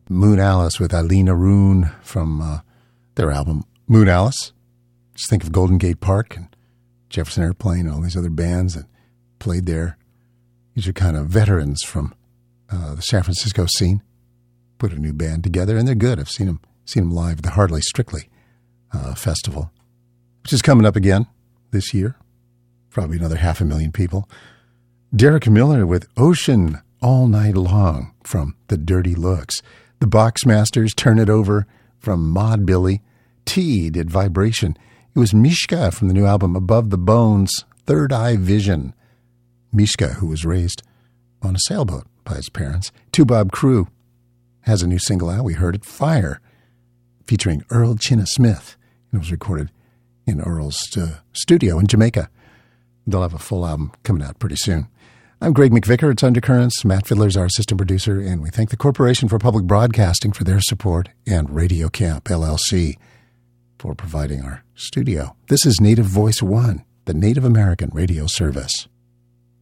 Moon Alice with Eileen Aroon from their album Moon Alice. Just think of Golden Gate Park and Jefferson Airplane and all these other bands that played there. These are kind of veterans from the San Francisco scene. Put a new band together, and they're good. I've seen them live at the Hardly Strictly Festival, which is coming up again this year. Probably another 500,000 people. Derek Miller with Ocean All Night Long from The Dirty Looks. The Boxmasters, Turn It Over from Mod Billy. T did Vibration. It was Mishka from the new album Above the Bones, Third Eye Vision. Mishka, who was raised on a sailboat by his parents. Two Bob Crew has a new single out. We heard it, Fire, featuring Earl Chinna Smith. It was recorded in Earl's studio in Jamaica. They'll have a full album coming out pretty soon. I'm Greg McVicker. It's Undercurrents. Matt Fiddler's our assistant producer, and we thank the Corporation for Public Broadcasting for their support and Radio Camp, LLC, for providing our studio. This is Native Voice One, the Native American radio service.